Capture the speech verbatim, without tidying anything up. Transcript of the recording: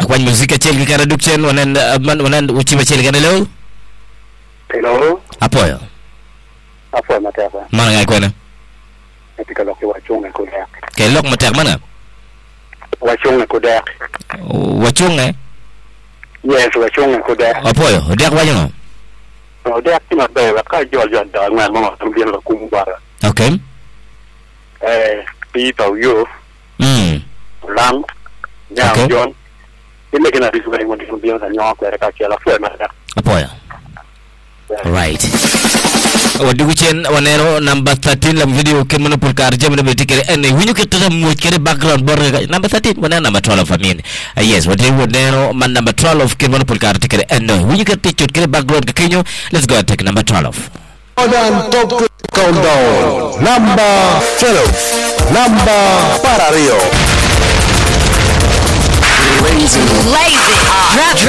Kwan muzika cheli kana dukchen wanan man wanan uchi cheli kana leo. Hello. Apoyo. Apoyo mataka. Mana ngai kwana? Katika loki wachunga kudak. Ke lok matak mana? Wachunga kudak. Wachunga? Yes, wachunga kudak. Apoyo, dak wajango. Dak tima be ka jo jo da ngwan mo tambien lo kumbara. Okay. Eh, pi tau yo. Mm. Lam. Ya John. Ile kina disu ga ngwan disu bion sa nyo ko ka kela fu mataka. Apoyo. Right. Wadu chen wanero number thirteen lam video ke mana pulkar jam na betikere ene winyu ke tata mo kere background bor number thirteen wana number twelve amin. Yes, wadu wanero man number twelve ke mana pulkar tikere ene winyu ke tichut kere background ke kenyo. Let's go and take number twelve. Modern top countdown. Number twelve. Number para Rio. Lazy. Lazy.